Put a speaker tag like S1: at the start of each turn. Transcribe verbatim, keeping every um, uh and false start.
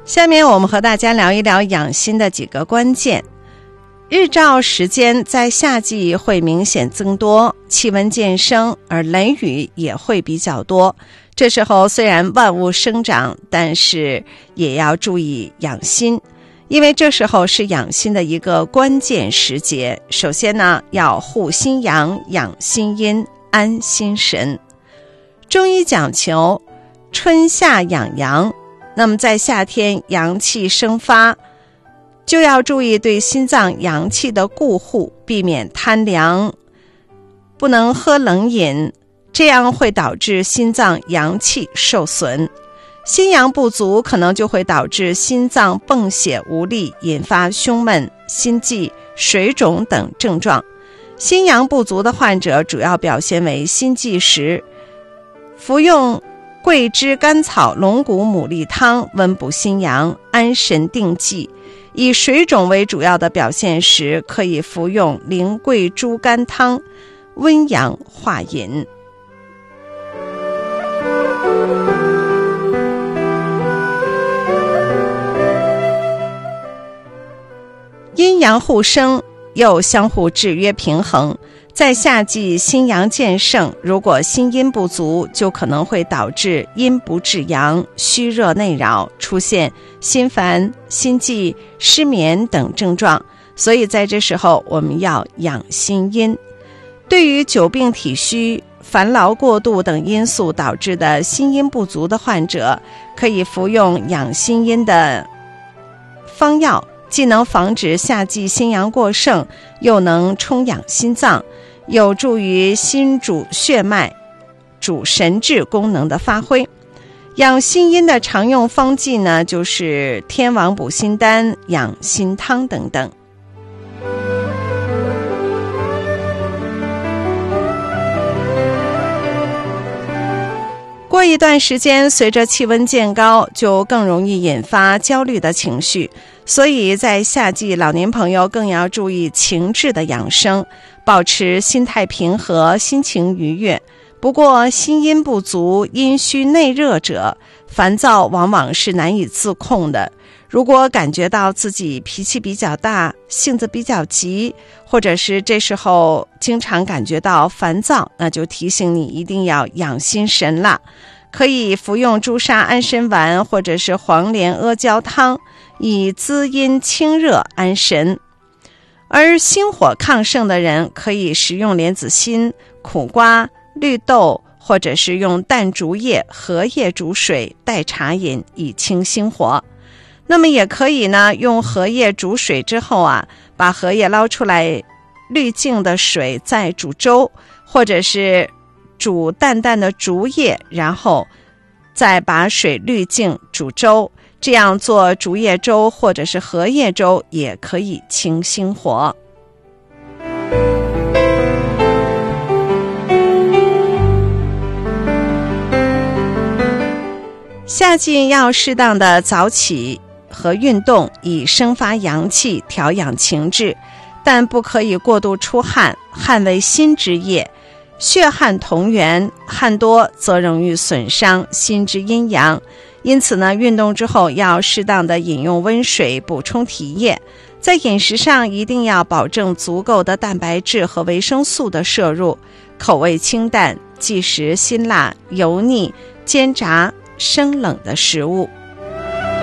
S1: 下面我们和大家聊一聊养心的几个关键。日照时间在夏季会明显增多，气温渐升，而雷雨也会比较多。这时候虽然万物生长，但是也要注意养心，因为这时候是养心的一个关键时节。首先呢，要护心阳，养心阴，安心神。中医讲求春夏养阳，那么在夏天阳气生发，就要注意对心脏阳气的固护，避免贪凉，不能喝冷饮，这样会导致心脏阳气受损。心阳不足可能就会导致心脏泵血无力，引发胸闷、心悸、水肿等症状。心阳不足的患者主要表现为心悸时，服用桂枝甘草龙骨牡蛎汤温补心阳，安神定悸。以水肿为主要的表现时，可以服用苓桂猪肝汤温阳化饮。阴阳互生，又相互制约平衡。在夏季心阳渐盛，如果心阴不足，就可能会导致阴不制阳，虚热内扰，出现心烦、心悸、失眠等症状。所以在这时候我们要养心阴。对于久病体虚、烦劳过度等因素导致的心阴不足的患者，可以服用养心阴的方药，既能防止夏季心阳过盛，又能充养心脏，有助于心主血脉、主神志功能的发挥。养心阴的常用方剂呢，就是天王补心丹、养心汤等等。过一段时间，随着气温渐高，就更容易引发焦虑的情绪，所以在夏季，老年朋友更要注意情志的养生，保持心态平和，心情愉悦。不过心阴不足、阴虚内热者，烦躁往往是难以自控的。如果感觉到自己脾气比较大，性子比较急，或者是这时候经常感觉到烦躁，那就提醒你一定要养心神了。可以服用朱砂安神丸或者是黄连阿胶汤，以滋阴清热安神。而心火亢盛的人，可以食用莲子心、苦瓜、绿豆，或者是用淡竹叶、荷叶煮水代茶饮，以清心火。那么也可以呢，用荷叶煮水之后啊，把荷叶捞出来，滤净的水再煮粥，或者是煮淡淡的竹叶，然后再把水滤净煮粥，这样做竹叶粥或者是荷叶粥也可以清心火。夏季要适当的早起和运动，以生发阳气，调养情志，但不可以过度出汗，汗为心之液，血汗同源，汗多则容易损伤心之阴阳。因此呢，运动之后要适当的饮用温水，补充体液。在饮食上一定要保证足够的蛋白质和维生素的摄入，口味清淡，忌食辛辣、油腻、煎炸、生冷的食物。